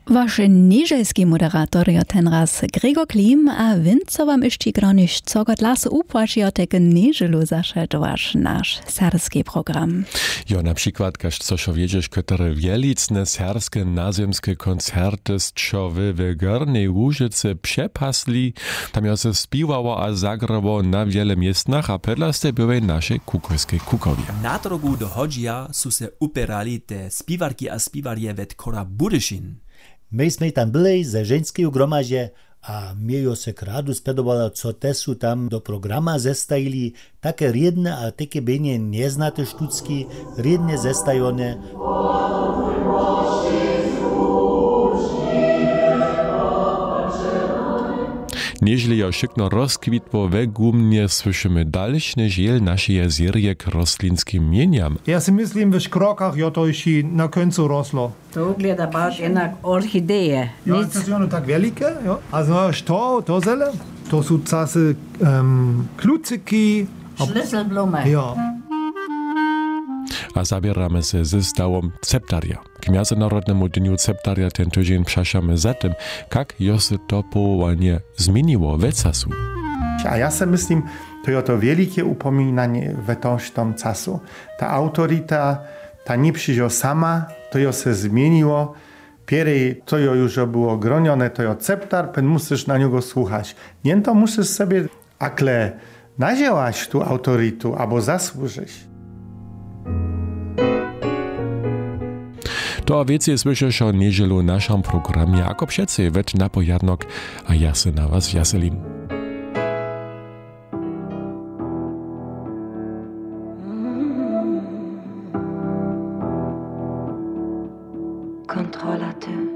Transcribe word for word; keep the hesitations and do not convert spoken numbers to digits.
Wasz niedzielski moderator je ten raz Gregor Klim, a win, co wam jeszcze gronisz, co god lasy upłaci o tego niedzielu zaszedłaś nasz serski program. Jo, na przykład, każ coś wiedzieć, które wielicne serskie nazemskie koncerty z czowy w Górnej Łużycy przepasli, tam ja se spiwało a zagrało na wiele miejscach, a pedlaste były nasze kukowskie kukowie. Na drogu do Hodzia su se upierali te spiwarki a spiwarje wet Kora Budyszin. Myśmy tam byli ze żeńskiego gromadzie, a miejo se kradu spedowalo, co te su tam do programa zestajili, takie riedne, a takie benie nieznate sztuczki, riedne zestajone. Nieźli jo szykno rozkwitło we gumnie, słyszymy dalszny žiel naszej serie k rostlinskim mieniam. Ja si myslím, w krokach jo to już na końcu rosło. To wygląda bardziej jednak orchideje. Ja, to jest ono tak wielkie, jo. A znasz to, to zele? To są czasy um, klucyki. Schlüsselblume. Ja. A zabieramy się ze stałom Ceptaria. K Międzynarodnemu Dniu Ceptaria ten tydzień przeszamy za tym, jak jo se to powołanie zmieniło we czasu. A ja se myslím, to je to wielkie upominanie we tom czasu. Ta autoryta, ta nie przyjdzie sama, to jo se zmieniło. Pierej to jo już było gronione, to jo Ceptar, pen musisz na niego słuchać. Nie to musisz sobie akle nazięłaś tu autorytu, albo zasłużyć. To więcej słyszysz o niedzielu naszym programie, jako przecie wet na pojadnok, a ja se na was jaselim. Kontrola ty.